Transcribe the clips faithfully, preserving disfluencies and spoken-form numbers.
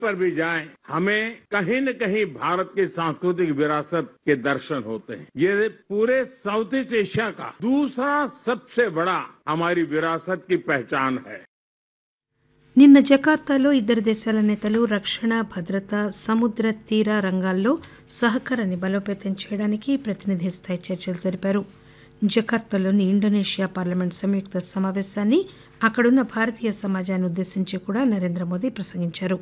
पर भी जाएं, हमें कहीं न कहीं भारत की सांस्कृतिक विरासत के दर्शन होते हैं। ये पूरे साउथ ईस्ट एशिया का दूसरा सबसे बड़ा हमारी विरासत की पहचान है। నిన్న జకార్తాలో ఇద్దరు దేశాల నేతలు రక్షణ భద్రత సముద్ర తీర రంగాల్లో సహకారాన్ని బలోపేతం చేయడానికి ప్రతినిధి స్థాయి చర్చలు జరిపారు. జకార్తాలోని ఇండోనేషియా పార్లమెంట్ సంయుక్త సమావేశాన్ని అక్కడున్న భారతీయ సమాజాన్ని ఉద్దేశించి కూడా నరేంద్ర మోదీ ప్రసంగించారు.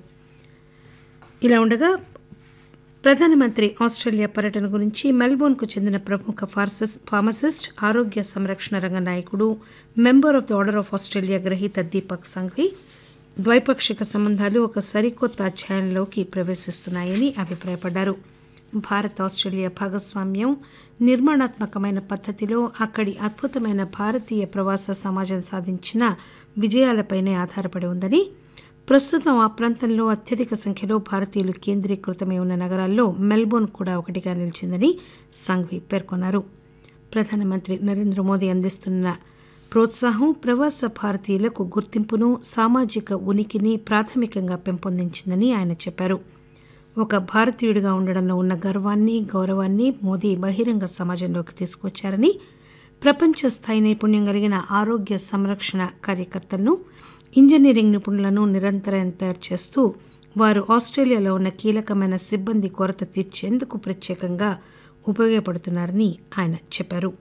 ఇలా ఉండగా ప్రధానమంత్రి ఆస్ట్రేలియా పర్యటన గురించి మెల్బోర్న్కు చెందిన ప్రముఖ ఫార్మసిస్ట్ ఆరోగ్య సంరక్షణ రంగ నాయకుడు member of the order of Australia గ్రహీత దీపక్ సంఘవి ద్వైపాక్షిక సంబంధాలు ఒక సరికొత్త అధ్యాయంలోకి ప్రవేశిస్తున్నాయని అభిప్రాయపడ్డారు. భారత్ ఆస్ట్రేలియా భాగస్వామ్యం నిర్మాణాత్మకమైన పద్ధతిలో అక్కడి అద్భుతమైన భారతీయ ప్రవాస సమాజం సాధించిన విజయాలపైనే ఆధారపడి ఉందని, ప్రస్తుతం ఆ ప్రాంతంలో అత్యధిక సంఖ్యలో భారతీయులు కేంద్రీకృతమై ఉన్న నగరాల్లో మెల్బోర్న్ కూడా ఒకటిగా నిలిచిందని సంఘవి పేర్కొన్నారు. ప్రధానమంత్రి నరేంద్ర మోదీ అందిస్తున్న ప్రోత్సాహం ప్రవాస భారతీయులకు గుర్తింపును సామాజిక ఉనికిని ప్రాథమికంగా పెంపొందించిందని ఆయన చెప్పారు. ఒక భారతీయుడిగా ఉండడంలో ఉన్న గర్వాన్ని గౌరవాన్ని మోదీ బహిరంగ సమాజంలోకి తీసుకొచ్చారని, ప్రపంచ స్థాయి నైపుణ్యం కలిగిన ఆరోగ్య సంరక్షణ కార్యకర్తలను ఇంజనీరింగ్ నిపుణులను నిరంతరం తయారు చేస్తూ వారు ఆస్ట్రేలియాలో ఉన్న కీలకమైన సిబ్బంది కొరత తీర్చేందుకు ప్రత్యేకంగా ఉపయోగపడుతున్నారని ఆయన చెప్పారు.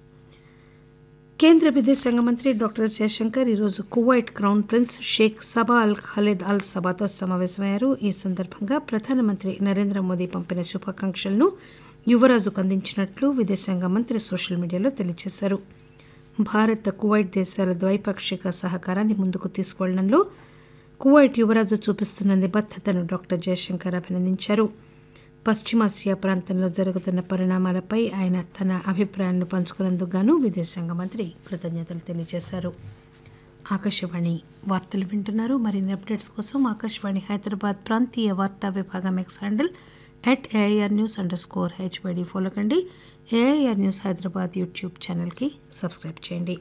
కేంద్ర విదేశాంగ మంత్రి డాక్టర్ ఎస్ జయశంకర్ ఈరోజు Kuwait crown prince Sheikh Saba అల్ ఖలీద్ అల్ సబాతో సమావేశమయ్యారు. ఈ సందర్భంగా ప్రధానమంత్రి నరేంద్ర మోదీ పంపిన శుభాకాంక్షలను యువరాజుకు అందించినట్లు విదేశాంగ మంత్రి సోషల్ మీడియాలో తెలియజేశారు. భారత్ కువైట్ దేశాల ద్వైపాక్షిక సహకారాన్ని ముందుకు తీసుకువెళ్లడంలో కువైట్ యువరాజు చూపిస్తున్న నిబద్దతను డాక్టర్ జయశంకర్ అభినందించారు. పశ్చిమాసియా ప్రాంతంలో జరుగుతున్న పరిణామాలపై ఆయన తన అభిప్రాయాలను పంచుకున్నందుకు గాను విదేశాంగ మంత్రి కృతజ్ఞతలు తెలియజేశారు. ఆకాశవాణి వార్తలు వింటున్నారు. మరిన్ని అప్డేట్స్ కోసం ఆకాశవాణి హైదరాబాద్ ప్రాంతీయ వార్తా విభాగం X handle at AIR news under score HYD follow కండి. ఏఐఆర్ న్యూస్ హైదరాబాద్ యూట్యూబ్ ఛానల్కి సబ్స్క్రైబ్ చేయండి.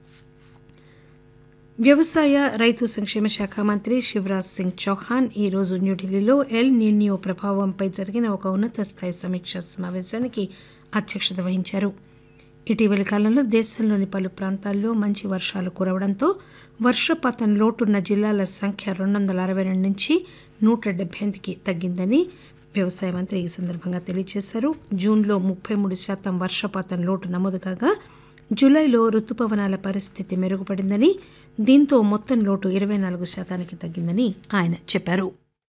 వ్యవసాయ రైతు సంక్షేమ శాఖ మంత్రి శివరాజ్ సింగ్ చౌహాన్ ఈరోజు న్యూఢిల్లీలో ఎల్ నిన్యో ప్రభావంపై జరిగిన ఒక ఉన్నత స్థాయి సమీక్షా సమావేశానికి అధ్యక్షత వహించారు. ఇటీవలి కాలంలో దేశంలోని పలు ప్రాంతాల్లో మంచి వర్షాలు కురవడంతో వర్షపాతం లోటున్న జిల్లాల సంఖ్య రెండు వందల అరవై రెండు నుంచి నూట డెబ్బై ఎనిమిదికి తగ్గిందని వ్యవసాయ మంత్రి ఈ సందర్భంగా తెలియజేశారు. జూన్లో ముప్పై మూడు శాతం వర్షపాతం లోటు నమోదు కాగా జూలైలో రుతుపవనాల పరిస్థితి మెరుగుపడిందని, దీంతో మొత్తం లోటు ఇరవై నాలుగు శాతానికి తగ్గిందని ఆయన చెప్పారు.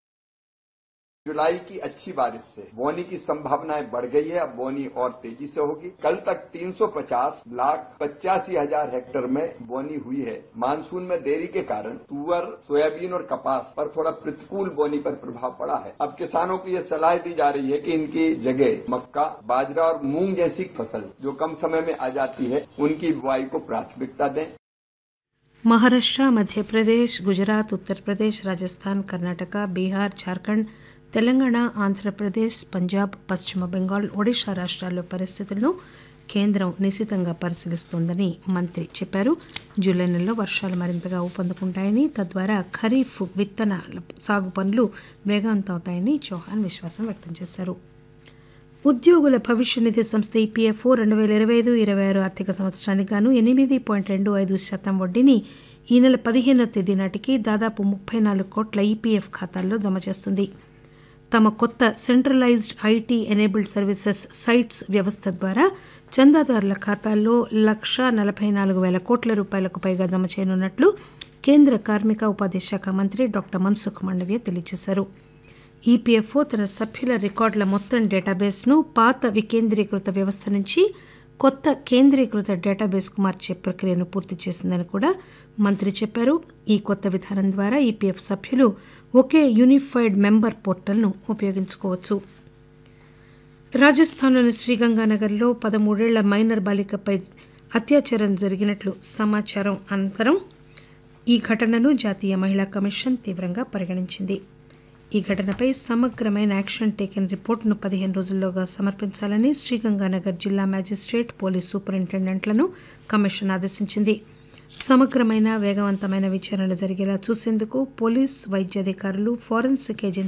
जुलाई की अच्छी बारिश से बोनी की संभावनाएं बढ़ गई है. अब बोनी और तेजी से होगी. कल तक तीन सौ पचास लाख पचासी हजार हेक्टेयर में बोनी हुई है. मानसून में देरी के कारण तुअर, सोयाबीन और कपास पर थोड़ा प्रतिकूल बोनी पर प्रभाव पड़ा है. अब किसानों को ये सलाह दी जा रही है कि इनकी जगह मक्का, बाजरा और मूंग जैसी फसल जो कम समय में आ जाती है उनकी बुआई को प्राथमिकता दें. మహారాష్ట్ర, మధ్యప్రదేశ్, గుజరాత్, ఉత్తరప్రదేశ్, రాజస్థాన్, కర్ణాటక, బీహార్, జార్ఖండ్, తెలంగాణ, ఆంధ్రప్రదేశ్, పంజాబ్, పశ్చిమ బెంగాల్, ఒడిషా రాష్ట్రాల్లో పరిస్థితులను కేంద్రం నిశితంగా పరిశీలిస్తోందని మంత్రి చెప్పారు. జూలై నెలలో వర్షాలు మరింతగా ఊపందుకుంటాయని, తద్వారా ఖరీఫ్ విత్తనాల సాగు పనులు వేగవంతమవుతాయని చౌహాన్ విశ్వాసం వ్యక్తం చేశారు. ఉద్యోగుల భవిష్య నిధి సంస్థ ఈపీఎఫ్ఓ రెండు వేల ఇరవై ఐదు ఇరవై ఆరు ఆర్థిక సంవత్సరానికి గాను ఎనిమిది పాయింట్ రెండు ఐదు శాతం వడ్డీని ఈ నెల పదిహేనో తేదీ నాటికి దాదాపు ముప్పై నాలుగు కోట్ల ఈపీఎఫ్ ఖాతాల్లో జమ చేస్తుంది. తమ కొత్త centralised IT enabled services sites వ్యవస్థ ద్వారా చందాదారుల ఖాతాల్లో లక్ష నలభై నాలుగు వేల కోట్ల రూపాయలకు పైగా జమ చేయనున్నట్లు కేంద్ర కార్మిక ఉపాధి శాఖ మంత్రి డాక్టర్ మన్సుఖ్ మాండవ్య తెలియజేశారు. ఈపీఎఫ్ఓ తన సభ్యుల రికార్డుల మొత్తం డేటాబేస్ను పాత వికేంద్రీకృత వ్యవస్థ నుంచి కొత్త కేంద్రీకృత డేటాబేస్కు మార్చే ప్రక్రియను పూర్తి చేసిందని కూడా మంత్రి చెప్పారు. ఈ కొత్త విధానం ద్వారా ఈపీఎఫ్ సభ్యులు ఒకే యూనిఫైడ్ మెంబర్ పోర్టల్ను ఉపయోగించుకోవచ్చు. రాజస్థాన్లోని శ్రీగంగానగర్లో పదమూడేళ్ల మైనర్ బాలికపై అత్యాచారం జరిగినట్లు సమాచారం అనంతరం ఈ ఘటనను జాతీయ మహిళా కమిషన్ తీవ్రంగా పరిగణించింది. ఈ ఘటనపై సమగ్రమైన యాక్షన్ టేకెన్ రిపోర్టును పదిహేను రోజుల్లోగా సమర్పించాలని శ్రీగంగానగర్ జిల్లా మ్యాజిస్ట్రేట్, పోలీస్ సూపరింటెండెంట్లను కమిషన్ ఆదేశించింది. సమగ్రమైన వేగవంతమైన విచారణ జరిగేలా చూసేందుకు పోలీస్ వైద్యాధికారులు ఫోరెన్సిక్ ఏజెన్సీ